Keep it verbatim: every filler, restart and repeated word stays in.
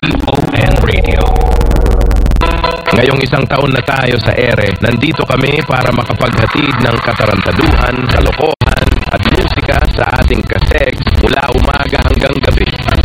O N Radio. Ngayong isang taon na tayo sa ere, nandito kami para makapaghatid ng katarantaduhan, kalokohan at musika sa ating kaseks mula umaga hanggang gabi.